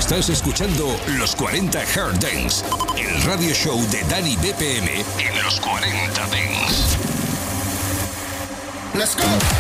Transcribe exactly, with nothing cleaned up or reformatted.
Estás escuchando Los cuarenta Hard Dance, el radio show de Dani B P M en Los cuarenta Dance. Let's go.